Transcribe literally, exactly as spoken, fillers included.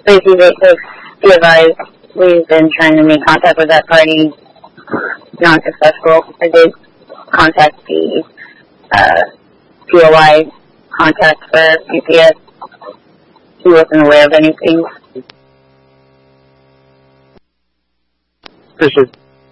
Briefly, be advised, we've been trying to make contact with that party, not successful. I did contact the uh, P O I contact for U P S. He wasn't aware of anything. Appreciate it.